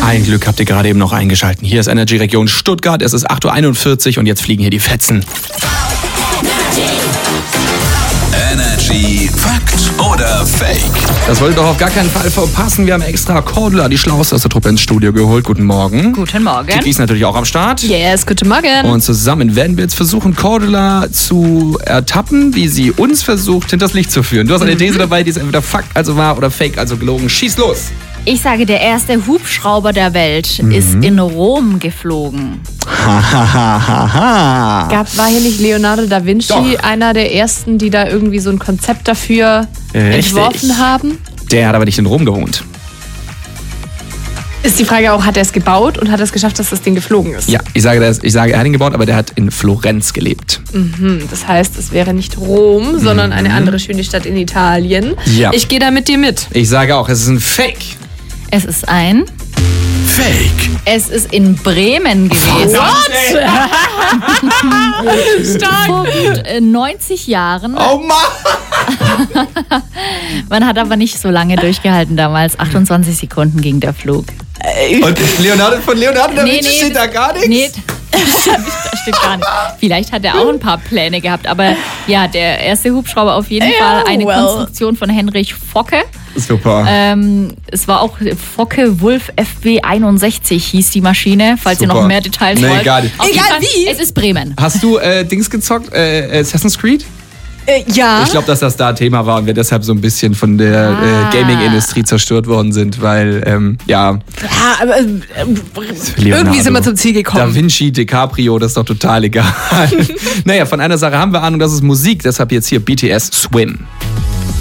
Ein Glück habt ihr gerade eben noch eingeschalten. Hier ist Energy Region Stuttgart. Es ist 8.41 Uhr und jetzt fliegen hier die Fetzen. Energy Fakt oder Fake? Das wollte doch auf gar keinen Fall verpassen. Wir haben extra Cordula, die Schlauste aus der Truppe, ins Studio geholt. Guten Morgen. Guten Morgen. Kiki ist natürlich auch am Start. Yes, guten Morgen. Und zusammen werden wir jetzt versuchen, Cordula zu ertappen, wie sie uns versucht, hinters Licht zu führen. Du hast eine These dabei, die ist entweder Fakt, also wahr, oder Fake, also gelogen. Schieß los! Ich sage, der erste Hubschrauber der Welt ist in Rom geflogen. War hier nicht Leonardo da Vinci Doch. einer der ersten, die da irgendwie so ein Konzept dafür Richtig. entworfen haben? Der hat aber nicht in Rom gewohnt. Ist die Frage auch, hat er es gebaut und hat er es geschafft, dass das Ding geflogen ist? Ja, ich sage, er hat ihn gebaut, aber der hat in Florenz gelebt. Das heißt, es wäre nicht Rom, sondern eine andere schöne Stadt in Italien. Ja. Ich gehe da mit dir mit. Ich sage auch, es ist ein Fake. Es ist ein... Fake. Es ist in Bremen gewesen. Vor gut 90 Jahren. Oh Mann! Man hat aber nicht so lange durchgehalten damals. 28 Sekunden ging der Flug. Und von Leonardo da Vinci steht da gar nichts? Nee, das steht gar nicht. Vielleicht hat er auch ein paar Pläne gehabt, aber ja, der erste Hubschrauber auf jeden Fall eine Konstruktion von Henrich Focke. Super. Es war auch Focke Wulf FW 61 hieß die Maschine, falls ihr Super. noch mehr Details Nee, wollt. egal. Auf jeden Egal Fall, wie. Es ist Bremen. Hast du Dings gezockt? Assassin's Creed? Ja. Ich glaube, dass das da Thema war und wir deshalb so ein bisschen von der Gaming-Industrie zerstört worden sind, weil, Ja, aber irgendwie sind wir zum Ziel Da gekommen. Vinci, DiCaprio, das ist doch total egal. Naja, von einer Sache haben wir Ahnung, das ist Musik, deshalb jetzt hier BTS Swim.